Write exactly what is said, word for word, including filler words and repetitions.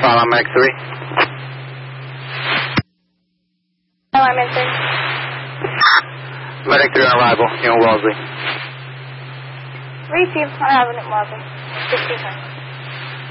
File on Medic three. Alarm answered. Medic three on arrival, in Wellesley. Receive on arrival at Wellesley. fifty-five.